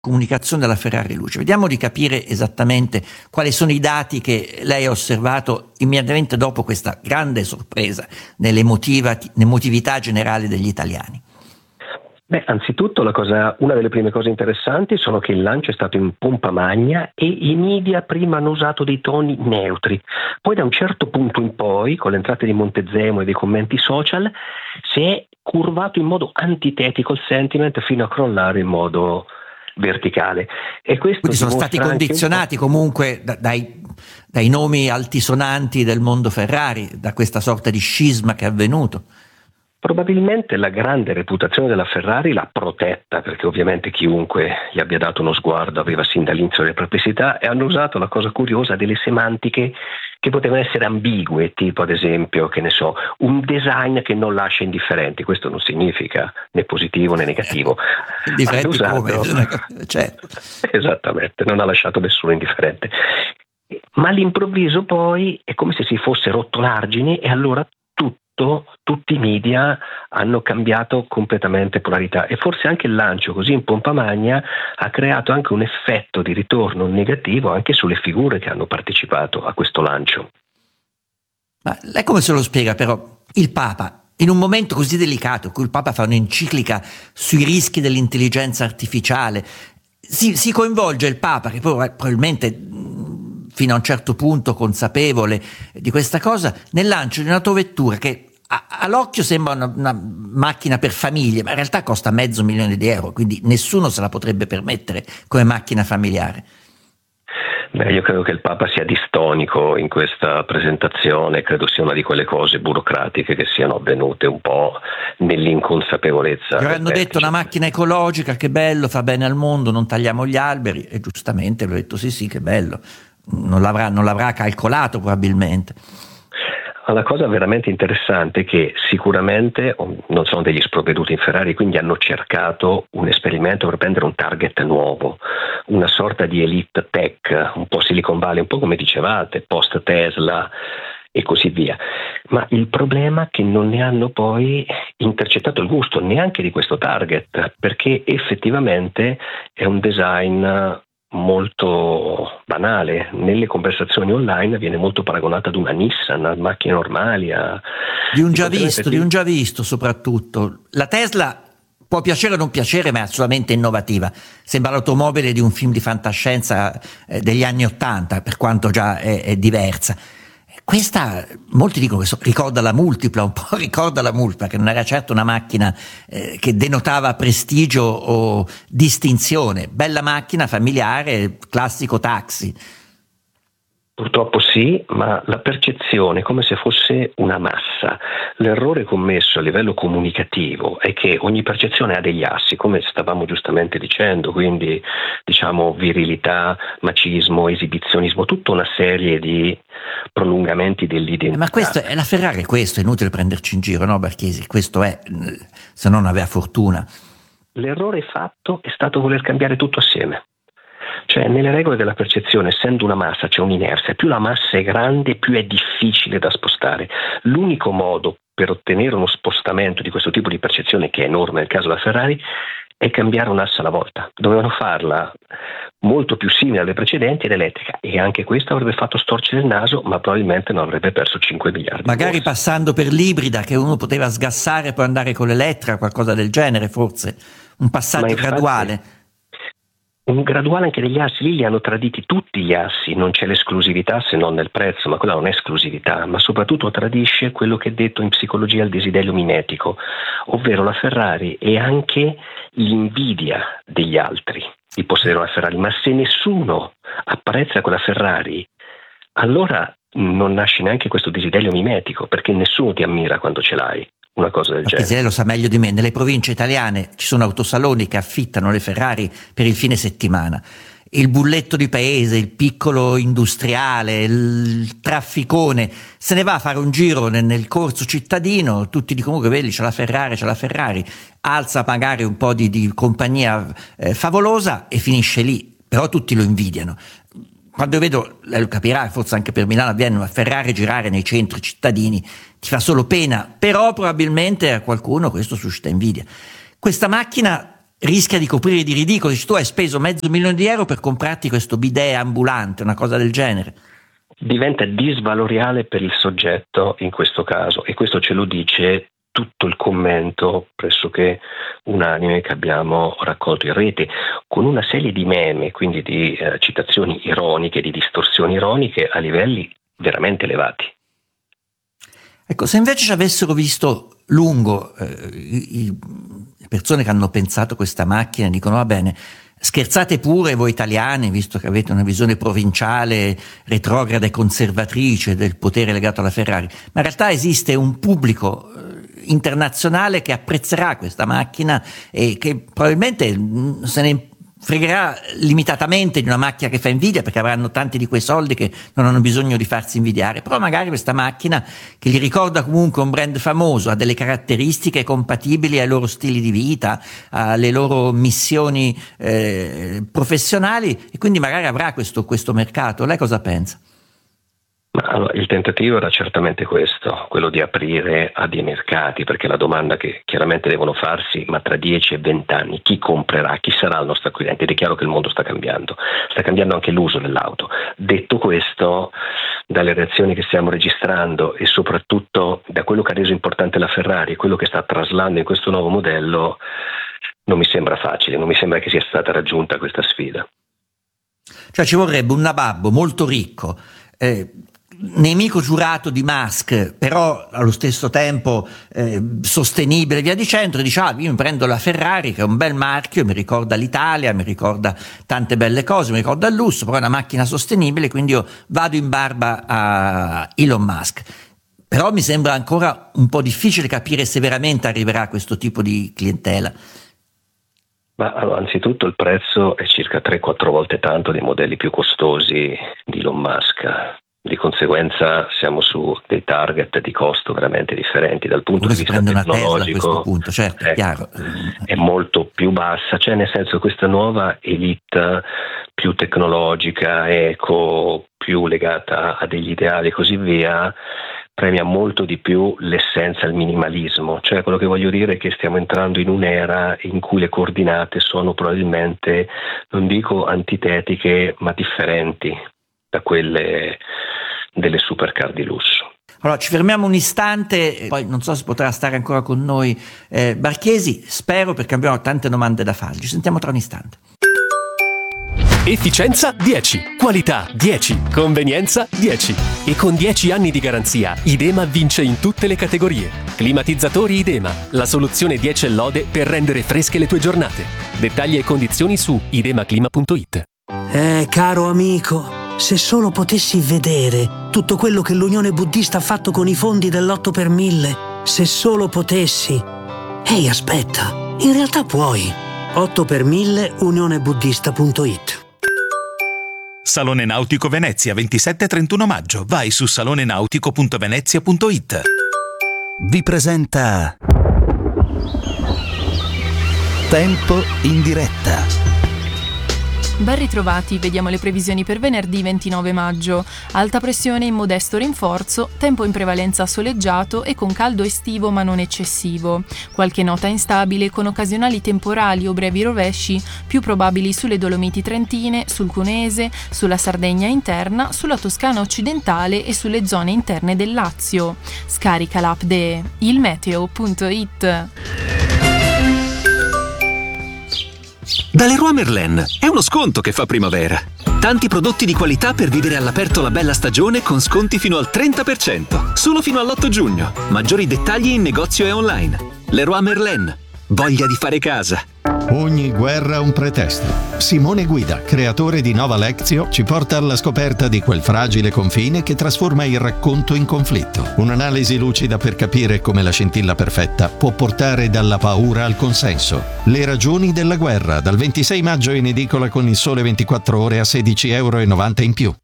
comunicazione della Ferrari Luce. Vediamo di capire esattamente quali sono i dati che lei ha osservato immediatamente dopo questa grande sorpresa nell'emotività generale degli italiani. Beh, anzitutto una delle prime cose interessanti sono che il lancio è stato in pompa magna e i media prima hanno usato dei toni neutri. Poi da un certo punto in poi, con l'entrata di Montezemolo e dei commenti social, si è curvato in modo antitetico il sentiment fino a crollare in modo verticale. E questo quindi sono stati condizionati comunque dai nomi altisonanti del mondo Ferrari, da questa sorta di scisma che è avvenuto. Probabilmente la grande reputazione della Ferrari l'ha protetta, perché ovviamente chiunque gli abbia dato uno sguardo aveva sin dall'inizio le perplessità, e hanno usato la cosa curiosa delle semantiche che potevano essere ambigue, tipo ad esempio, che ne so, un design che non lascia indifferenti. Questo non significa né positivo né negativo. Indifferenti come? Certo. Esattamente, non ha lasciato nessuno indifferente. Ma all'improvviso poi è come se si fosse rotto l'argine e allora tutti i media hanno cambiato completamente polarità, e forse anche il lancio così in pompa magna ha creato anche un effetto di ritorno negativo anche sulle figure che hanno partecipato a questo lancio. Ma lei come se lo spiega però il Papa in un momento così delicato in cui il Papa fa un'enciclica sui rischi dell'intelligenza artificiale? Si coinvolge il Papa, che probabilmente fino a un certo punto consapevole di questa cosa, nel lancio di un'autovettura che all'occhio sembra una macchina per famiglie, ma in realtà costa €500.000, quindi nessuno se la potrebbe permettere come macchina familiare. Beh, io credo che il Papa sia distonico in questa presentazione, credo sia una di quelle cose burocratiche che siano avvenute un po' nell'inconsapevolezza. Gli avranno detto una macchina ecologica, che bello, fa bene al mondo, non tagliamo gli alberi, e giustamente lui ha detto sì, che bello, non l'avrà calcolato probabilmente. La cosa veramente interessante è che sicuramente non sono degli sprovveduti in Ferrari, quindi hanno cercato un esperimento per prendere un target nuovo, una sorta di elite tech, un po' Silicon Valley, un po' come dicevate, post Tesla e così via. Ma il problema è che non ne hanno poi intercettato il gusto neanche di questo target, perché effettivamente è un design molto banale. Nelle conversazioni online viene molto paragonata ad una Nissan, a macchine normali, di un già visto soprattutto. La Tesla può piacere o non piacere, ma è assolutamente innovativa, sembra l'automobile di un film di fantascienza degli anni '80, per quanto già è diversa. Questa, molti dicono che ricorda la Multipla, un po' ricorda la Multipla, che non era certo una macchina che denotava prestigio o distinzione. Bella macchina familiare, classico taxi. Purtroppo sì, ma la percezione è come se fosse una massa. L'errore commesso a livello comunicativo è che ogni percezione ha degli assi, come stavamo giustamente dicendo, quindi diciamo virilità, macismo, esibizionismo, tutta una serie di prolungamenti dell'identità. Ma questo è la Ferrari, questo è inutile prenderci in giro, no Barchesi? Questo è, se non aveva fortuna. L'errore fatto è stato voler cambiare tutto assieme. Cioè, nelle regole della percezione, essendo una massa, c'è un'inerzia. Più la massa è grande, più è difficile da spostare. L'unico modo per ottenere uno spostamento di questo tipo di percezione, che è enorme nel caso della Ferrari, è cambiare un asse alla volta. Dovevano farla molto più simile alle precedenti ed elettrica, e anche questo avrebbe fatto storcere il naso, ma probabilmente non avrebbe perso 5 miliardi. Magari passando per l'ibrida, che uno poteva sgassare e poi andare con l'elettrica, qualcosa del genere, forse. Un passaggio graduale. Un graduale anche degli assi. Lì li hanno traditi tutti gli assi, non c'è l'esclusività se non nel prezzo, ma quella non è esclusività, ma soprattutto tradisce quello che è detto in psicologia il desiderio mimetico, ovvero la Ferrari è anche l'invidia degli altri di possedere una Ferrari, ma se nessuno apprezza quella Ferrari, allora non nasce neanche questo desiderio mimetico, perché nessuno ti ammira quando ce l'hai. Una cosa del genere. Lei lo sa meglio di me, nelle province italiane ci sono autosaloni che affittano le Ferrari per il fine settimana. Il bulletto di paese, il piccolo industriale, il trafficone se ne va a fare un giro nel corso cittadino, tutti dicono che vedi c'è la Ferrari, alza magari un po' di compagnia favolosa e finisce lì, però tutti lo invidiano. Quando vedo, lei lo capirà, forse anche per Milano avviene, una Ferrari girare nei centri cittadini, ti fa solo pena, però probabilmente a qualcuno questo suscita invidia. Questa macchina rischia di coprire di ridicolo. Tu hai speso €500.000 per comprarti questo bidet ambulante, una cosa del genere. Diventa disvaloriale per il soggetto in questo caso, e questo ce lo dice tutto il commento pressoché unanime che abbiamo raccolto in rete, con una serie di meme, quindi di citazioni ironiche, di distorsioni ironiche a livelli veramente elevati. Ecco, se invece ci avessero visto lungo, le persone che hanno pensato questa macchina dicono: va bene, scherzate pure voi italiani, visto che avete una visione provinciale, retrograda e conservatrice del potere legato alla Ferrari, ma in realtà esiste un pubblico internazionale che apprezzerà questa macchina e che probabilmente se ne fregherà limitatamente di una macchina che fa invidia, perché avranno tanti di quei soldi che non hanno bisogno di farsi invidiare. Però magari questa macchina, che gli ricorda comunque un brand famoso, ha delle caratteristiche compatibili ai loro stili di vita, alle loro missioni professionali, e quindi magari avrà questo mercato. Lei cosa pensa? Allora, il tentativo era certamente questo, quello di aprire a dei mercati, perché la domanda che chiaramente devono farsi: ma tra 10 e 20 anni chi comprerà, chi sarà il nostro acquirente? Ed è chiaro che il mondo sta cambiando anche l'uso dell'auto. Detto questo, dalle reazioni che stiamo registrando e soprattutto da quello che ha reso importante la Ferrari e quello che sta traslando in questo nuovo modello, non mi sembra facile, non mi sembra che sia stata raggiunta questa sfida. Cioè ci vorrebbe un nababbo molto ricco, nemico giurato di Musk, però allo stesso tempo sostenibile, via dicendo, e dice: io mi prendo la Ferrari, che è un bel marchio, mi ricorda l'Italia, mi ricorda tante belle cose, mi ricorda il lusso, però è una macchina sostenibile, quindi io vado in barba a Elon Musk. Però mi sembra ancora un po' difficile capire se veramente arriverà questo tipo di clientela. Ma allora, anzitutto il prezzo è circa 3-4 volte tanto dei modelli più costosi di Elon Musk. Di conseguenza siamo su dei target di costo veramente differenti dal punto di vista tecnologico. A questo punto, certo, è chiaro. È molto più bassa, cioè nel senso, questa nuova elite più tecnologica, eco, più legata a degli ideali e così via, premia molto di più l'essenza, il minimalismo. Cioè, quello che voglio dire è che stiamo entrando in un'era in cui le coordinate sono probabilmente, non dico antitetiche, ma differenti da quelle delle supercar di lusso. Allora ci fermiamo un istante, poi non so se potrà stare ancora con noi Barchesi, spero, perché abbiamo tante domande da fargli. Ci sentiamo tra un istante. Efficienza 10, qualità 10, convenienza 10. E con 10 anni di garanzia Idema vince in tutte le categorie. Climatizzatori Idema, la soluzione 10 e lode per rendere fresche le tue giornate. Dettagli e condizioni su idemaclima.it. Caro amico, se solo potessi vedere tutto quello che l'Unione Buddista ha fatto con i fondi dell'8 per 1000, se solo potessi. Ehi, aspetta, in realtà puoi. 8 per 1000 unionebuddista.it. Salone Nautico Venezia, 27-31 maggio. Vai su salonenautico.venezia.it. Vi presenta Tempo in diretta. Ben ritrovati, vediamo le previsioni per venerdì 29 maggio. Alta pressione in modesto rinforzo, tempo in prevalenza soleggiato e con caldo estivo ma non eccessivo. Qualche nota instabile con occasionali temporali o brevi rovesci, più probabili sulle Dolomiti Trentine, sul Cuneese, sulla Sardegna interna, sulla Toscana occidentale e sulle zone interne del Lazio. Scarica l'app de ilmeteo.it. Da Leroy Merlin è uno sconto che fa primavera. Tanti prodotti di qualità per vivere all'aperto la bella stagione con sconti fino al 30%. Solo fino all'8 giugno. Maggiori dettagli in negozio e online. Leroy Merlin. Voglia di fare casa. Ogni guerra ha un pretesto. Simone Guida, creatore di Nova Lectio, ci porta alla scoperta di quel fragile confine che trasforma il racconto in conflitto. Un'analisi lucida per capire come la scintilla perfetta può portare dalla paura al consenso. Le ragioni della guerra, dal 26 maggio in edicola con Il Sole 24 Ore a €16,90 in più.